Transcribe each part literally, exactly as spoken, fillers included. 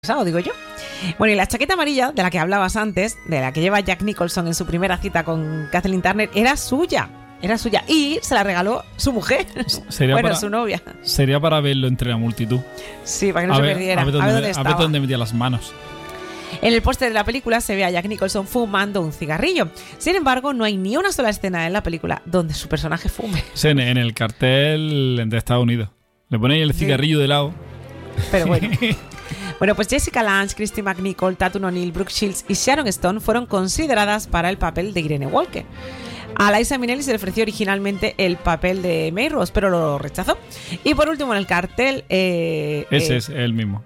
digo yo. Bueno, y la chaqueta amarilla de la que hablabas antes, de la que lleva Jack Nicholson en su primera cita con Kathleen Turner, era suya. Era suya. Y se la regaló su mujer. Sería bueno, para, su novia. Sería para verlo entre la multitud. Sí, para que no a se ver, perdiera. A ver dónde, a ver dónde, a ver dónde metía las manos. En el póster de la película se ve a Jack Nicholson fumando un cigarrillo. Sin embargo, no hay ni una sola escena en la película donde su personaje fume. Sí, en, en el cartel de Estados Unidos. Le ponéis el cigarrillo sí. de lado. Pero bueno. Bueno, pues Jessica Lange, Christy McNichol, Tatum O'Neal, Brooke Shields y Sharon Stone fueron consideradas para el papel de Irene Walker. A Liza Minnelli se le ofreció originalmente el papel de May Ross, pero lo rechazó. Y por último, en el cartel... Eh, Ese eh, es el mismo.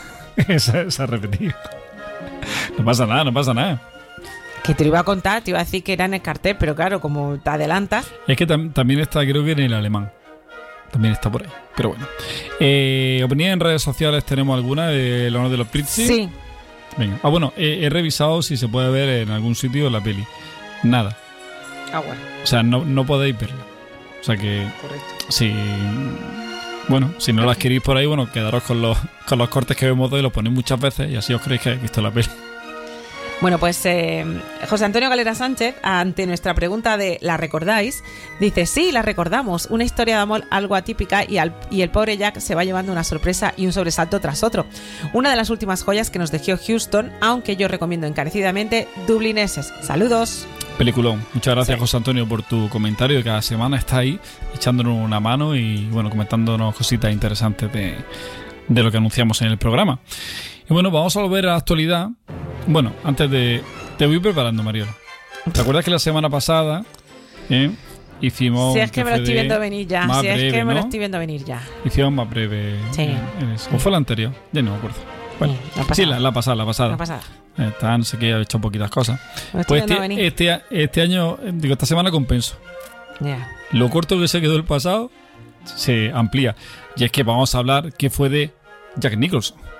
se, se ha repetido. No pasa nada, no pasa nada. Que te lo iba a contar, te iba a decir que era en el cartel, pero claro, como te adelantas... Es que tam- también está, creo que en el alemán. También está por ahí. Pero bueno. Eh, ¿Opinión en redes sociales tenemos alguna de Honor de los Prizzi? Sí. Venga. Ah, bueno, he, he revisado si se puede ver en algún sitio la peli. Nada. Ah, bueno. O sea, no, no podéis verla. O sea que... Correcto. Si... Bueno, si no las queréis por ahí, bueno, quedaros con los, con los cortes que vemos hoy, los ponéis muchas veces y así os creéis que habéis visto la peli. Bueno, pues eh, José Antonio Galera Sánchez, ante nuestra pregunta de ¿la recordáis? Dice, sí, la recordamos. Una historia de amor algo atípica y, al, y el pobre Jack se va llevando una sorpresa y un sobresalto tras otro. Una de las últimas joyas que nos dejó Houston, aunque yo recomiendo encarecidamente Dublineses. Saludos. Peliculón. Muchas gracias, sí. José Antonio, por tu comentario. Cada semana está ahí echándonos una mano y bueno, comentándonos cositas interesantes de, de lo que anunciamos en el programa. Y bueno, vamos a volver a la actualidad. Bueno, antes de... Te voy preparando, Mariola. ¿Te acuerdas que la semana pasada eh, hicimos... Si es que me lo estoy viendo venir ya. Si breve, es que me ¿no? lo estoy viendo venir ya. Hicimos más breve. Sí. En, en eso. ¿O fue la anterior? Ya no me acuerdo. Bueno, sí, la sí, la, la pasada, la pasada. La pasada. Está, no sé qué, he hecho poquitas cosas. Pues este, este, este año, digo, esta semana compenso. Ya. Yeah. Lo corto que se quedó el pasado se amplía. Y es que vamos a hablar qué fue de Jack Nicholson.